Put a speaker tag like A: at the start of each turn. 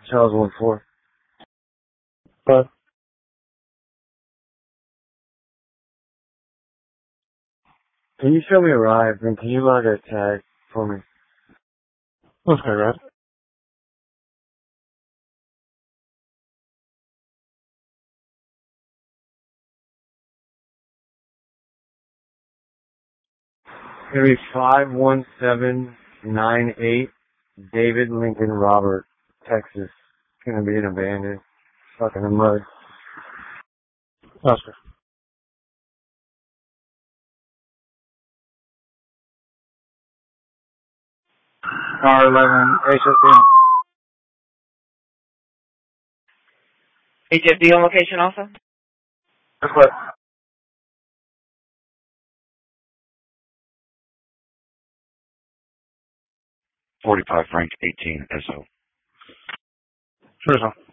A: Charles 1-4.
B: But
A: Can you show me a ride, and can you log a tag for me?
B: okay, right.
A: It'll be 51798 David Lincoln Robert, Texas. It's gonna be an abandoned. Fucking in mud.
B: Oscar.
A: R11 HSD.
C: HFD on location also?
A: That's what.
D: 45 Frank 18 SO.
B: Sure, so.